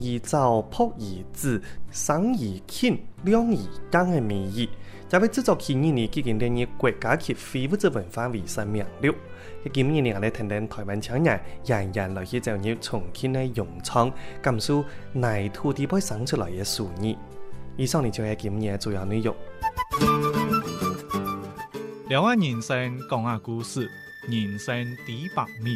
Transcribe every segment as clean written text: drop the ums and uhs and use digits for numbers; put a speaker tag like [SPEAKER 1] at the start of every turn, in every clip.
[SPEAKER 1] 依照朴义子、桑义庆、梁义刚的名义，这位制作起2年已经列入国家级非物质文化遗产名录。今年我哋聽聽台灣青年人人來去走入重慶的勇闖，感受泥土地被生出來的樹葉。以上就係今年主要內容。
[SPEAKER 2] 兩岸人生講下故事，人生第100米。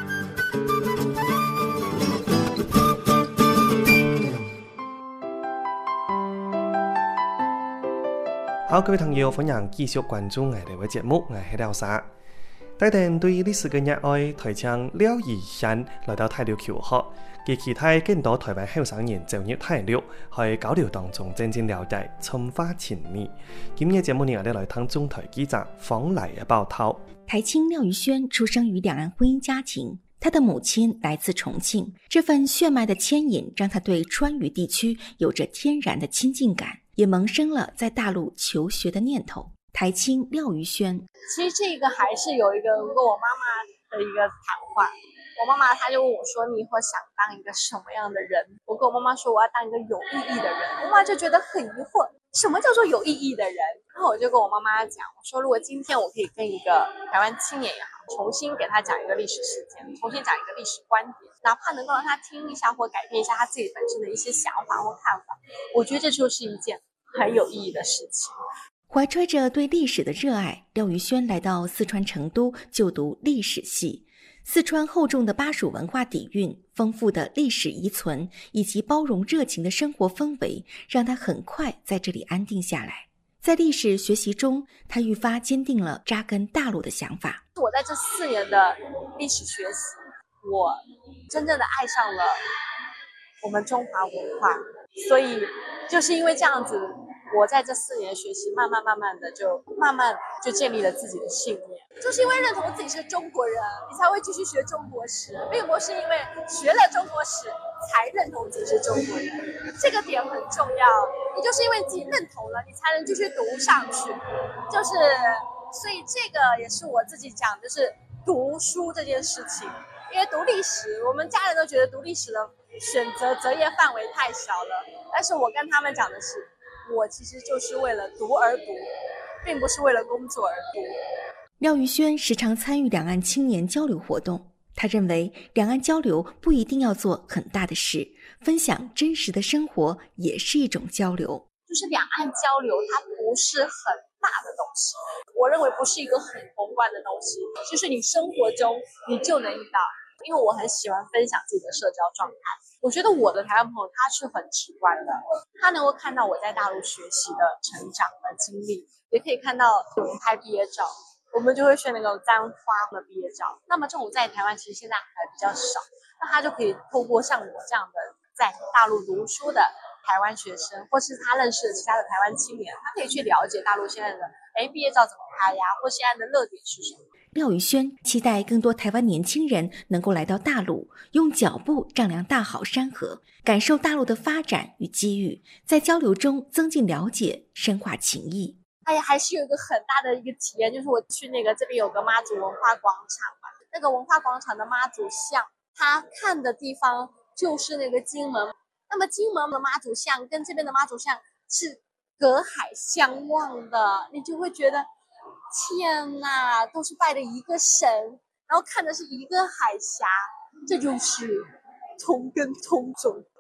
[SPEAKER 1] 好，各位朋友，歡迎繼續關注我哋嘅節目，我係廖沙。帶定對歷史嘅熱愛，台唱廖宜賢來到大陸求學，佢期待更多台灣後生人走入大陸，喺交流當中真正了解春花情誼。今日節目呢，我哋來聽中台記者方麗嘅報道。
[SPEAKER 3] 台青廖宜軒出生於兩岸婚姻家庭，他的母親來自重慶，這份血脈的牽引讓他對川渝地區有着天然的親近感，也萌生了在大陸求學的念頭。台青廖宜軒，
[SPEAKER 4] 其實這個還是有一個跟我媽媽的一個談話。我媽媽她就問我說：“你以後想當一個什麼樣的人？”我跟我媽媽說：“我要當一個有意義的人。”我媽就覺得很疑惑，什麼叫做有意義的人？然後我就跟我媽媽講，我說：“如果今天我可以跟一個台灣青年也好，重新給他講一個歷史事件，重新講一個歷史觀點，哪怕能夠讓他聽一下或改變一下他自己本身的一些想法或看法，我覺得這就是一件很有意義的事情。”
[SPEAKER 3] 懷揣着對歷史的熱愛，廖宜軒來到四川成都就讀歷史系。四川厚重的巴蜀文化底蘊、豐富的歷史遺存以及包容熱情的生活氛圍，讓他很快在這裡安定下來。在歷史學習中，他愈發堅定了扎根大陸的想法。
[SPEAKER 4] 我在這4年的歷史學習，我真正的愛上了我們中華文化，所以就是因為這樣子，我在這4年學習，慢慢就建立了自己的信念。就是因為認同自己是中國人，你才會繼續學中國史，並不是因為學了中國史才認同自己是中國人。這個點很重要，你就是因為自己認同了，你才能繼續讀上去。所以這個也是我自己講，就是讀書這件事情。因為讀歷史，我們家人都覺得讀歷史的選擇擇業範圍太小了，但是我跟他們講的是，我其實就是為了讀而讀，並不是為了工作而讀。
[SPEAKER 3] 廖宜軒時常參與兩岸青年交流活動，他認為兩岸交流不一定要做很大的事，分享真實的生活也是一種交流。
[SPEAKER 4] 就是兩岸交流，它不是很大的東西，我認為不是一個很宏觀的東西，就是你生活中你就能遇到。因為我很喜歡分享自己的社交狀態，我覺得我的台灣朋友他是很直觀的，他能夠看到我在大陸學習的成長的經歷，也可以看到有人拍畢業照，我們就會選那個簪花的畢業照。那麼這種在台灣其實現在還比較少，那他就可以透過像我這樣的在大陸讀書的台灣學生，或是他認識的其他的台灣青年，他可以去了解大陸現在的畢業照怎麼拍呀，或現在的熱點是什麼。
[SPEAKER 3] 廖宜軒期待更多台灣年輕人能夠來到大陸，用腳步丈量大好山河，感受大陸的發展與機遇，在交流中增進了解，深化情誼。
[SPEAKER 4] 還是有一個很大的一個體驗，就是我去這邊有個媽祖文化廣場嘛，那個文化廣場的媽祖像，他看的地方就是那個金門，那麼金門的媽祖像跟這邊的媽祖像是隔海相望的，你就會覺得天哪，都是拜的一個神，然後看的是一個海峽，這就是同根同種，